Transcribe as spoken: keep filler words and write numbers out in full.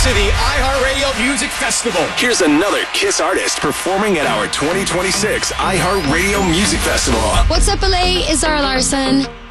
to the iHeartRadio Music Festival. Here's another Kiss artist performing at our twenty twenty-six iHeartRadio Music Festival. What's up, L A? It's Zara Larson.